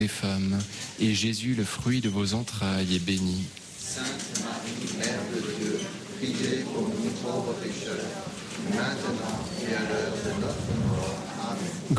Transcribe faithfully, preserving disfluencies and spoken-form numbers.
les femmes, et Jésus, le fruit de vos entrailles, est béni. Sainte Marie, Mère de Dieu, priez pour nous pauvres pécheurs, maintenant et à l'heure de notre mort.